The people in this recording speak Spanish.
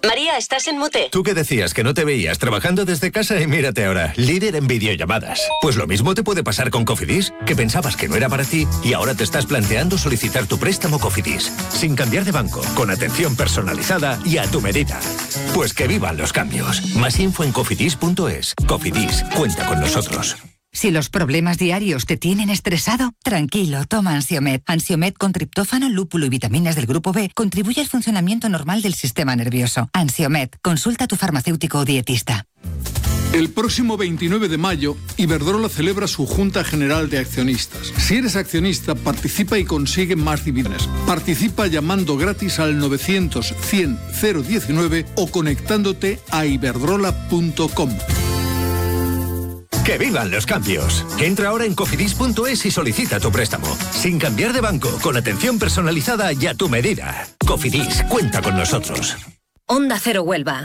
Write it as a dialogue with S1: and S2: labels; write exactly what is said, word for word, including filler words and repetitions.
S1: María, estás en mute.
S2: ¿Tú qué decías? Que no te veías trabajando desde casa y mírate ahora, líder en videollamadas. Pues lo mismo te puede pasar con Cofidis, que pensabas que no era para ti y ahora te estás planteando solicitar tu préstamo Cofidis, sin cambiar de banco, con atención personalizada y a tu medida. Pues que vivan los cambios. Más info en cofidis punto es. Cofidis, cuenta con nosotros.
S3: Si los problemas diarios te tienen estresado, tranquilo, toma Ansiomed. Ansiomed con triptófano, lúpulo y vitaminas del grupo B contribuye al funcionamiento normal del sistema nervioso. Ansiomed, consulta a tu farmacéutico o dietista.
S4: El próximo veintinueve de mayo, Iberdrola celebra su Junta General de Accionistas. Si eres accionista, participa y consigue más dividendos. Participa llamando gratis al novecientos cien cero diecinueve o conectándote a iberdrola punto com.
S2: ¡Que vivan los cambios! Entra ahora en cofidis punto es y solicita tu préstamo. Sin cambiar de banco, con atención personalizada y a tu medida. Cofidis, cuenta con nosotros.
S1: Onda Cero Huelva.